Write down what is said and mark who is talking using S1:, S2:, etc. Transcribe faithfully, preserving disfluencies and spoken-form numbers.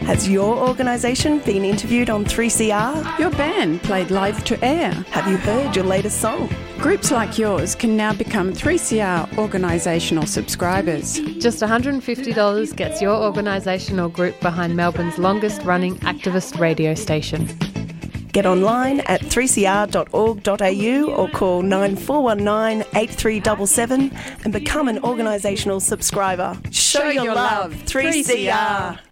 S1: Has your organisation been interviewed on three C R?
S2: Your band played live to air.
S1: Have you heard your latest song?
S2: Groups like yours can now become three C R organisational subscribers.
S3: Just one hundred fifty dollars gets your organisation or group behind Melbourne's longest running activist radio station.
S1: Get online at three c r dot org dot a u or call nine four one nine, eight three seven seven and become an organisational subscriber. Show, Show your, your love, three C R.